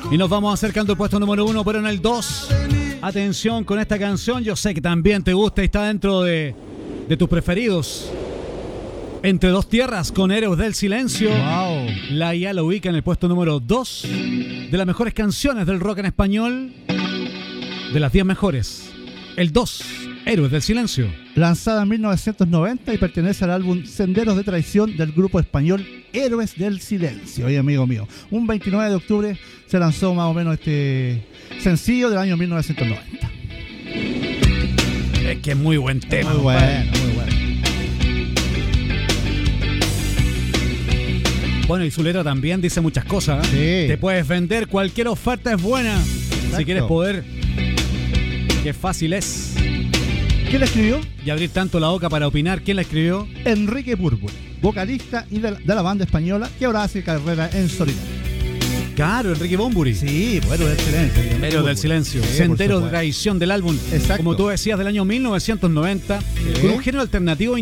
Y nos vamos acercando al puesto número 1, pero en el 2. Atención con esta canción, yo sé que también te gusta y está dentro de tus preferidos. Entre dos tierras con Héroes del Silencio. Wow. La IA lo ubica en el puesto número 2 de las mejores canciones del rock en español. De las 10 mejores. El 2, Héroes del Silencio. Lanzada en 1990 y pertenece al álbum Senderos de Traición del grupo español Héroes del Silencio. Oye, amigo mío, un 29 de octubre se lanzó más o menos este sencillo del año 1990. Es que es muy buen tema. Muy bueno, muy bueno. Bueno, y su letra también dice muchas cosas. Sí. Te puedes vender, cualquier oferta es buena. Exacto. Si quieres poder, qué fácil es. ¿Quién la escribió? Y abrir tanto la boca para opinar. ¿Quién la escribió? Enrique Burburi, vocalista y de la banda española que ahora hace carrera en solitario. Claro, Enrique Bunbury. Sí, bueno, del silencio. Héroes del Silencio. Sí, Sendero de por supuesto. Traición del álbum. Exacto. Como tú decías, del año 1990. Sí. Con un género alternativo